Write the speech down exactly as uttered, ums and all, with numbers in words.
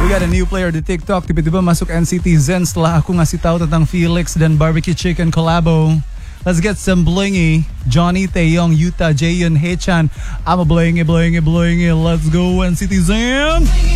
We got a new player di TikTok. Tiba-tiba masuk N C T Zen setelah aku ngasih tahu tentang Felix dan Barbecue Chicken collabo. Let's get some blingy. Johnny, Taeyong, Yuta, Jaehyun, Haechan. I'm a blingy, blingy, blingy. Let's go N C T Zen.